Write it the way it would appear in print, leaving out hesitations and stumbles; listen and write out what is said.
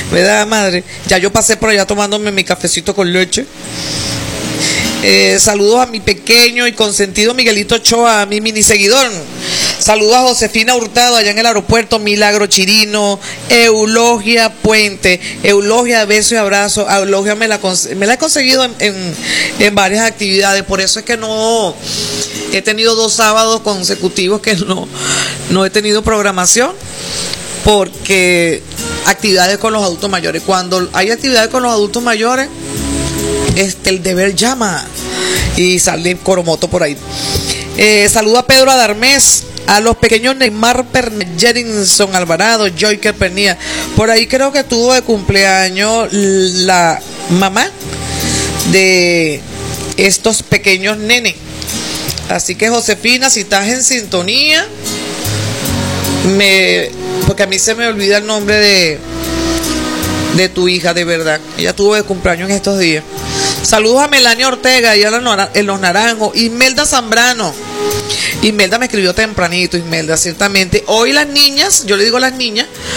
¿Verdad, madre? Ya yo pasé por allá tomándome mi cafecito con leche. Saludos a mi pequeño y consentido Miguelito Ochoa, a mi mini seguidor. Saludos a Josefina Hurtado allá en el aeropuerto, Milagro Chirino, Eulogia Puente. Eulogia, beso y abrazo. A Eulogia me la he conseguido en varias actividades, por eso es que no he tenido 2 sábados consecutivos que no he tenido programación, porque actividades con los adultos mayores. Cuando hay actividades con los adultos mayores, el deber llama y sale Coromoto por ahí. Saludo a Pedro Adarmés, a los pequeños Neymar Jerinson Alvarado, Joyker Pernía. Por ahí creo que tuvo de cumpleaños la mamá de estos pequeños nenes. Así que Josefina, si estás en sintonía, porque a mí se me olvida el nombre de tu hija, de verdad. Ella tuvo de cumpleaños en estos días. Saludos a Melania Ortega y en Los Naranjos. Imelda Zambrano. Imelda me escribió tempranito, Imelda, ciertamente. Hoy las niñas, yo le digo a las niñas,